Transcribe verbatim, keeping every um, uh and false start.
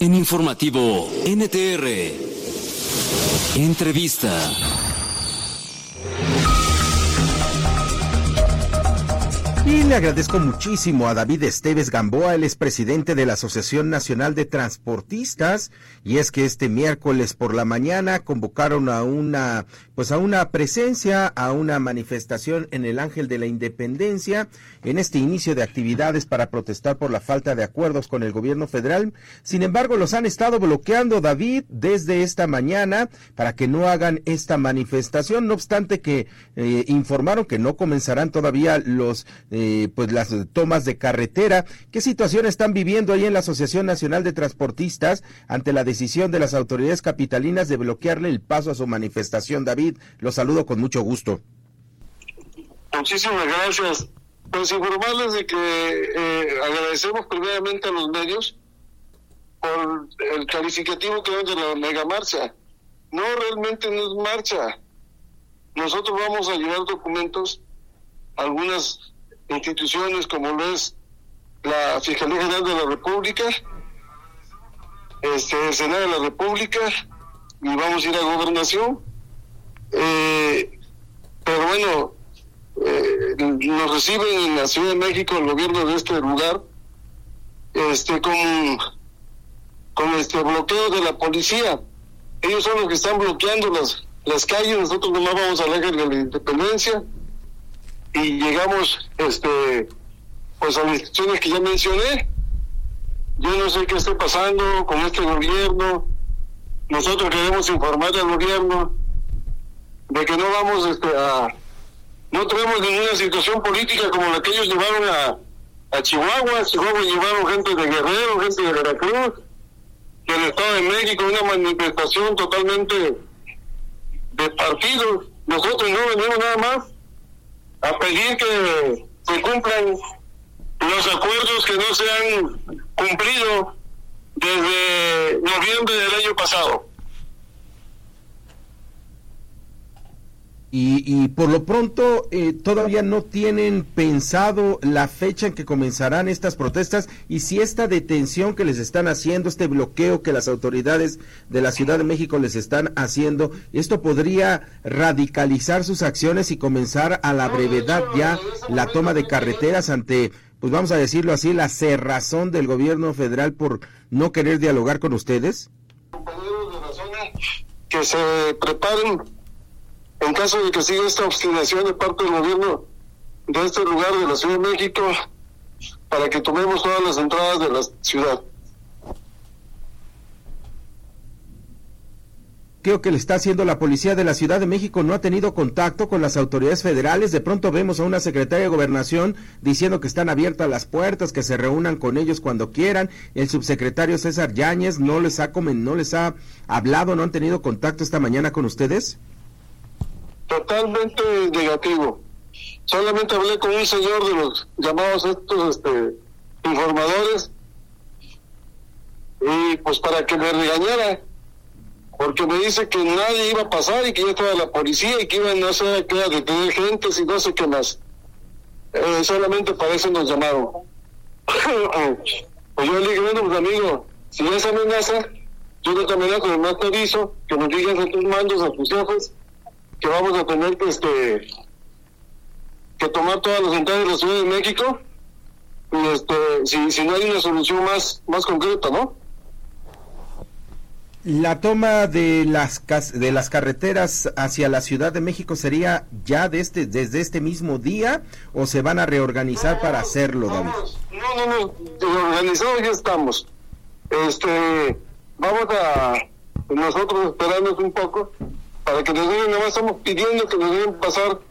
En Informativo N T R, entrevista. Y le agradezco muchísimo a David Esteves Gamboa, el expresidente de la Asociación Nacional de Transportistas, y es que este miércoles por la mañana convocaron a una, pues a una presencia, a una manifestación en el Ángel de la Independencia, en este inicio de actividades para protestar por la falta de acuerdos con el gobierno federal. Sin embargo, los han estado bloqueando, David, desde esta mañana para que no hagan esta manifestación, no obstante que eh, informaron que no comenzarán todavía los Eh, pues las tomas de carretera. ¿Qué situación están viviendo ahí en la Asociación Nacional de Transportistas ante la decisión de las autoridades capitalinas de bloquearle el paso a su manifestación? David, los saludo con mucho gusto. Muchísimas gracias. Pues informarles de que eh, agradecemos primeramente a los medios por el calificativo que dan de la mega marcha. No, realmente no es marcha. Nosotros vamos a llevar documentos a algunas instituciones como lo es la Fiscalía General de la República, este, el Senado de la República, y vamos a ir a Gobernación, eh, pero bueno, eh, nos reciben en la Ciudad de México el gobierno de este lugar, este, con, con este bloqueo de la policía. Ellos son los que están bloqueando las, las calles, nosotros nomás vamos al Ángel de la Independencia, y llegamos este pues a las instituciones que ya mencioné. Yo no sé qué esté pasando con este gobierno. Nosotros queremos informar al gobierno de que no vamos este, a no tenemos ninguna situación política como la que ellos llevaron a, a Chihuahua. A Chihuahua llevaron gente de Guerrero, gente de Veracruz, del Estado de México, una manifestación totalmente de partidos. Nosotros no venimos nada más a pedir que se cumplan los acuerdos que no se han cumplido desde noviembre del año pasado. Y, y por lo pronto eh, todavía no tienen pensado la fecha en que comenzarán estas protestas, y si esta detención que les están haciendo, este bloqueo que las autoridades de la Ciudad de México les están haciendo, esto podría radicalizar sus acciones y comenzar a la brevedad ya la toma de carreteras ante, pues vamos a decirlo así, la cerrazón del gobierno federal por no querer dialogar con ustedes. Compañeros de la zona que se preparen en caso de que siga esta obstinación de parte del gobierno de este lugar de la Ciudad de México, para que tomemos todas las entradas de la ciudad. Creo que le está haciendo la policía de la Ciudad de México, no ha tenido contacto con las autoridades federales. De pronto vemos a una secretaria de Gobernación diciendo que están abiertas las puertas, que se reúnan con ellos cuando quieran. El subsecretario César Yáñez no les ha comen, no les ha hablado, no han tenido contacto esta mañana con ustedes. Totalmente negativo. Solamente hablé con un señor de los llamados estos este, informadores, y pues para que me regañara, porque me dice que nadie iba a pasar y que ya estaba la policía y que iban no sé a qué a detener gente y no sé qué más. Eh, solamente para eso nos llamaron. Pues yo le dije, bueno, pues amigo, si es amenaza, yo no te amenazo, además te aviso que nos digas a tus mandos, a tus jefes, que vamos a tener que este que tomar todas las entradas de la Ciudad de México, y este si, si no hay una solución más más concreta, ¿no? La toma de las de las carreteras hacia la Ciudad de México sería ya de este desde este mismo día, o se van a reorganizar no, para hacerlo, David. No, no, no, organizados ya estamos. Este, vamos a nosotros esperarnos un poco para que nos den, nada más estamos pidiendo que nos den pasar